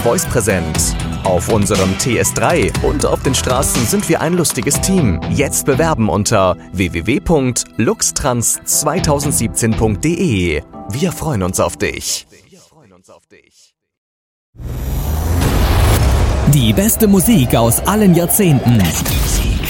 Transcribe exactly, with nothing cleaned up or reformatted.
Voice präsent. Auf unserem T S drei und auf den Straßen sind wir ein lustiges Team. Jetzt bewerben unter w w w punkt luxtrans zweitausendsiebzehn punkt de. Wir freuen uns auf dich. Die beste Musik aus allen Jahrzehnten.